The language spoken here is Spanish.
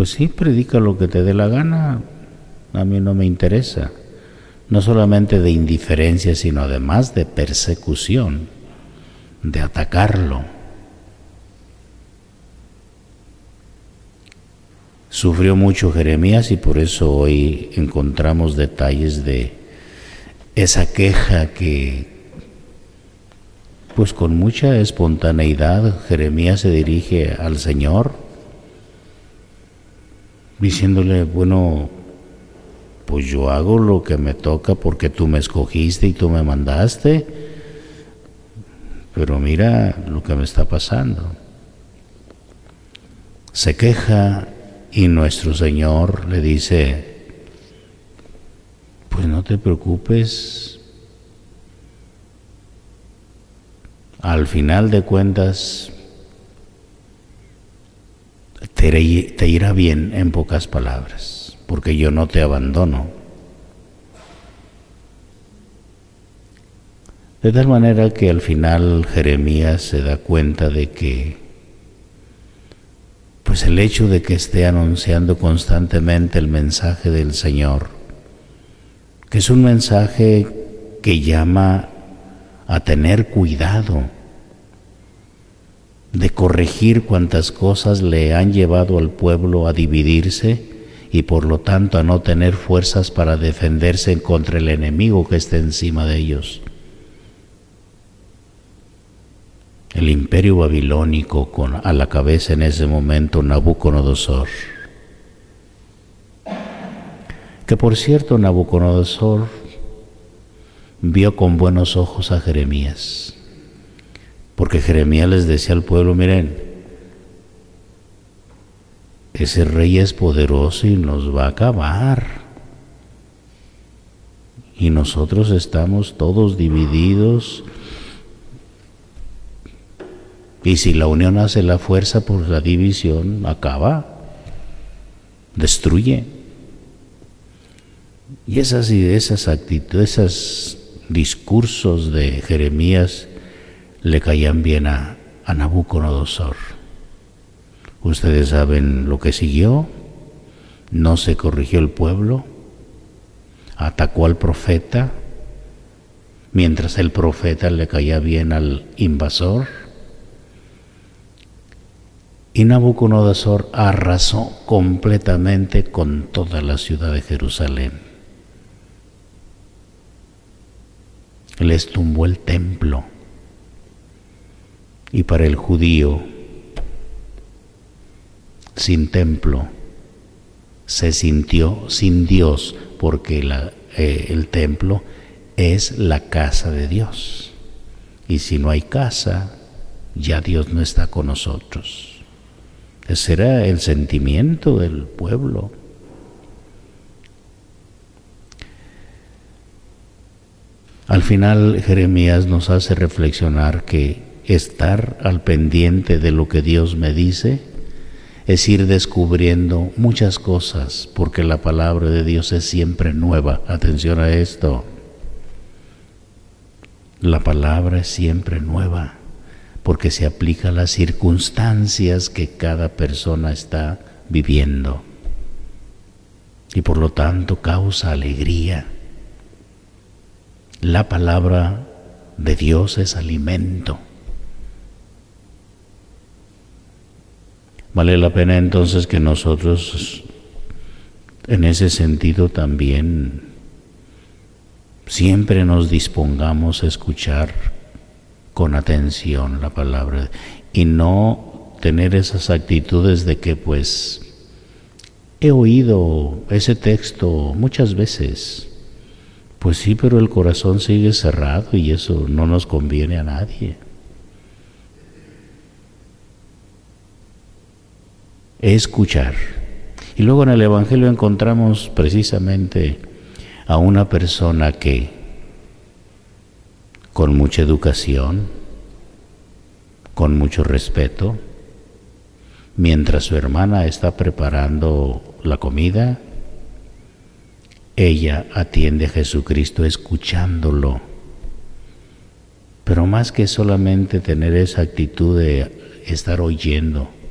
Pues sí, predica lo que te dé la gana, a mí no me interesa. No solamente de indiferencia, sino además de persecución, de atacarlo. Sufrió mucho Jeremías y por eso hoy encontramos detalles de esa queja que, pues con mucha espontaneidad, Jeremías se dirige al Señor, diciéndole, bueno, pues yo hago lo que me toca porque tú me escogiste y tú me mandaste, pero mira lo que me está pasando. Se queja y nuestro Señor le dice, pues no te preocupes, al final de cuentas te irá bien, en pocas palabras, porque yo no te abandono. De tal manera que al final Jeremías se da cuenta de que pues el hecho de que esté anunciando constantemente el mensaje del Señor, que es un mensaje que llama a tener cuidado de corregir cuantas cosas le han llevado al pueblo a dividirse y por lo tanto a no tener fuerzas para defenderse contra el enemigo que está encima de ellos. El imperio babilónico a la cabeza en ese momento Nabucodonosor. Que por cierto Nabucodonosor vio con buenos ojos a Jeremías, porque Jeremías les decía al pueblo, miren, ese rey es poderoso y nos va a acabar. Y nosotros estamos todos divididos. Y si la unión hace la fuerza, por la división acaba, destruye. Y esas actitudes, esos discursos de Jeremías le caían bien a Nabucodonosor. Ustedes saben lo que siguió. No se corrigió el pueblo, atacó al profeta, mientras el profeta le caía bien al invasor. Y Nabucodonosor arrasó completamente con toda la ciudad de Jerusalén. Les tumbó el templo. Y para el judío, sin templo, se sintió sin Dios, porque el templo es la casa de Dios. Y si no hay casa, ya Dios no está con nosotros. Ese era el sentimiento del pueblo. Al final Jeremías nos hace reflexionar que estar al pendiente de lo que Dios me dice es ir descubriendo muchas cosas, porque la palabra de Dios es siempre nueva. Atención a esto. La palabra es siempre nueva, porque se aplica a las circunstancias que cada persona está viviendo. Y por lo tanto causa alegría. La palabra de Dios es alimento. Vale la pena entonces que nosotros, en ese sentido también, siempre nos dispongamos a escuchar con atención la palabra y no tener esas actitudes de que pues he oído ese texto muchas veces, pues sí, pero el corazón sigue cerrado y eso no nos conviene a nadie. Escuchar. Y luego en el Evangelio encontramos precisamente a una persona que con mucha educación, con mucho respeto, mientras su hermana está preparando la comida, ella atiende a Jesucristo escuchándolo. Pero más que solamente tener esa actitud de estar oyendo,